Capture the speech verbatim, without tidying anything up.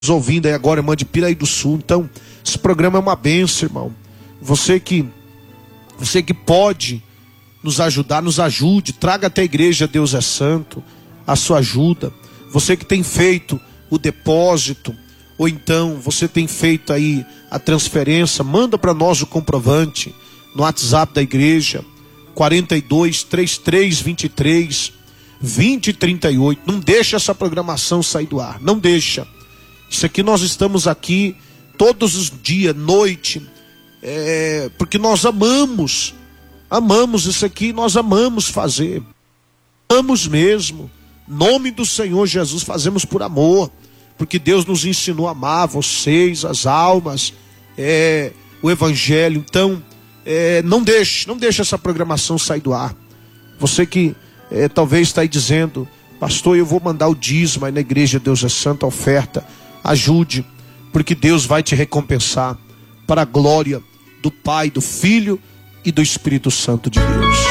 nos ouvindo aí agora, irmã de Piraí do Sul. Então, esse programa é uma bênção, irmão. Você que, você que pode nos ajudar, nos ajude. Traga até a igreja Deus é Santo a sua ajuda. Você que tem feito o depósito, ou então você tem feito aí a transferência, manda para nós o comprovante no WhatsApp da igreja, quarenta e dois, trinta e três, vinte e três, vinte, trinta e oito. Não deixa essa programação sair do ar, não deixa. Isso aqui nós estamos aqui todos os dias, noite, é, porque nós amamos, amamos isso aqui, nós amamos fazer, amamos mesmo. Nome do Senhor Jesus, fazemos por amor, porque Deus nos ensinou a amar vocês, as almas, é, o Evangelho. Então, é, não deixe, não deixe essa programação sair do ar. Você que é, talvez está aí dizendo, pastor, eu vou mandar o dízimo aí na igreja Deus é Santo, a oferta, ajude, porque Deus vai te recompensar para a glória do Pai, do Filho e do Espírito Santo de Deus.